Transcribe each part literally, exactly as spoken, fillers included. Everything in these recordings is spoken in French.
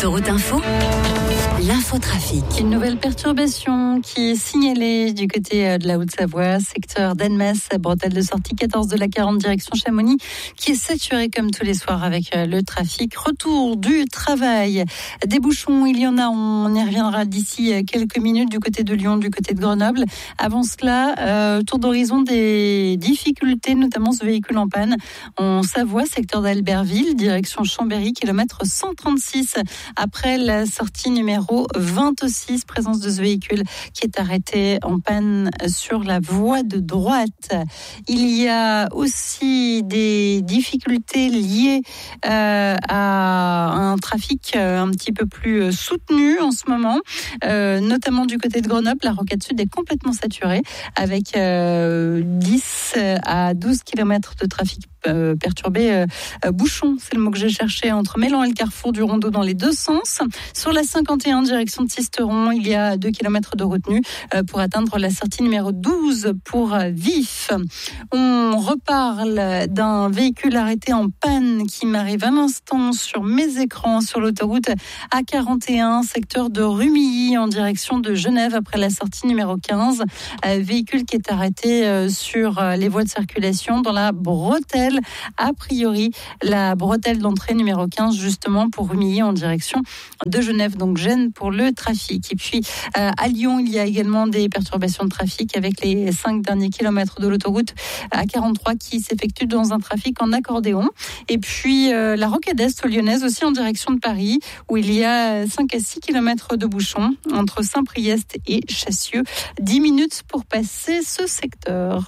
Autoroute Info, l'infotrafic. Une nouvelle perturbation qui est signalée du côté de la Haute-Savoie, secteur d'Annemasse, bretelle de sortie quatorze de la quarante direction Chamonix, qui est saturée comme tous les soirs avec le trafic. Retour du travail. Des bouchons, il y en a, on y reviendra d'ici quelques minutes du côté de Lyon, du côté de Grenoble. Avant cela, euh, tour d'horizon des difficultés, notamment ce véhicule en panne en Savoie, secteur d'Albertville, direction Chambéry, kilomètre cent trente-six, après la sortie numéro vingt-six, présence de ce véhicule qui est arrêté en panne sur la voie de droite. Il y a aussi des difficultés liées euh, à un trafic un petit peu plus soutenu en ce moment, euh, notamment du côté de Grenoble. La rocade sud est complètement saturée avec euh, dix à douze kilomètres de trafic Euh, perturbé, euh, bouchon, c'est le mot que j'ai cherché, entre Mélan et le carrefour du Rondeau dans les deux sens. Sur la cinquante et un, direction de Sisteron, il y a deux kilomètres de retenue euh, pour atteindre la sortie numéro douze pour Vif. On reparle d'un véhicule arrêté en panne qui m'arrive à l'instant sur mes écrans sur l'autoroute A quarante et un, secteur de Rumilly en direction de Genève après la sortie numéro quinze. Euh, véhicule qui est arrêté euh, sur euh, les voies de circulation dans la bretelle. A priori, la bretelle d'entrée numéro quinze, justement pour Rumilly en direction de Genève, donc gêne pour le trafic. Et puis euh, à Lyon, il y a également des perturbations de trafic avec les cinq derniers kilomètres de l'autoroute A quarante-trois qui s'effectuent dans un trafic en accordéon. Et puis euh, la rocade est lyonnaise aussi en direction de Paris, où il y a cinq à six kilomètres de bouchons entre Saint-Priest et Chassieux. dix minutes pour passer ce secteur.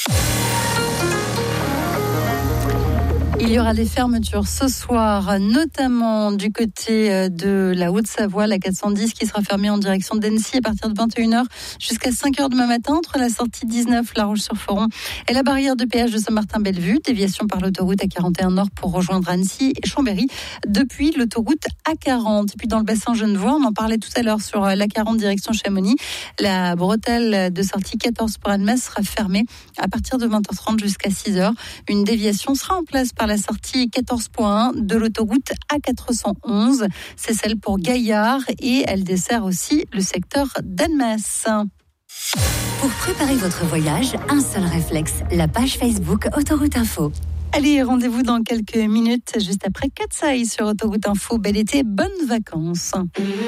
Il y aura des fermetures ce soir, notamment du côté de la Haute-Savoie, la quatre cent dix qui sera fermée en direction d'Annecy à partir de vingt et une heures jusqu'à cinq heures demain matin entre la sortie dix-neuf, La Roche-sur-Foron et la barrière de péage de Saint-Martin-Bellevue. Déviation par l'autoroute A quarante et un Nord pour rejoindre Annecy et Chambéry depuis l'autoroute A quarante. Et puis dans le bassin genevois, on en parlait tout à l'heure sur l'A quarante direction Chamonix, la bretelle de sortie quatorze pour Annemasse sera fermée à partir de vingt heures trente jusqu'à six heures. Une déviation sera en place par la sortie quatorze point un de l'autoroute A quatre cent onze. C'est celle pour Gaillard et elle dessert aussi le secteur d'Annemasse. Pour préparer votre voyage, un seul réflexe, la page Facebook Autoroute Info. Allez, rendez-vous dans quelques minutes, juste après Katsai sur Autoroute Info. Bel été, bonnes vacances.